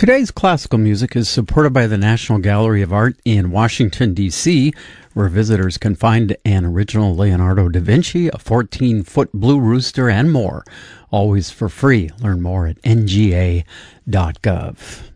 Today's classical music is supported by the National Gallery of Art in Washington, D.C., where visitors can find an original Leonardo da Vinci, a 14-foot blue rooster, and more. Always for free. Learn more at nga.gov.